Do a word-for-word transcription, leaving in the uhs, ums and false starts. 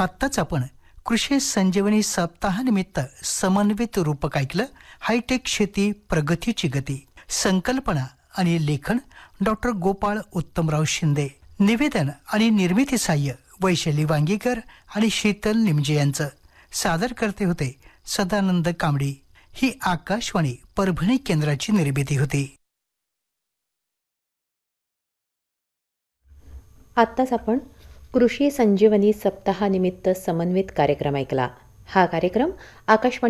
आत्ताच आपण कृषी संजीवनी सप्ताहानिमित्त समन्वित रूपक ऐकलं. हायटेक शेती प्रगतीची गती. संकल्पना आणि लेखन डॉक्टर गोपाळ उत्तमराव शिंदे. निवेदन आणि निर्मिती सहाय्य वैशाली वांगीकर आणि शीतल निमजे यांचं. सादर करते होते सदानंद कांबडी. ही आकाशवाणी परभणी केंद्राची निर्मिती होती. आत्ताच आपण कृषी संजीवनी सप्ताहानिमित्त समन्वित कार्यक्रम ऐकला. हा कार्यक्रम आकाशवाणी